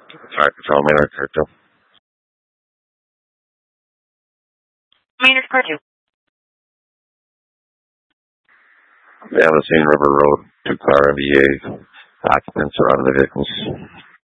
Fire Patrol, Maynard Car 2. Maynard Car 2. Navaline River Road, 2-car MVA. Occupants are out of the vehicles.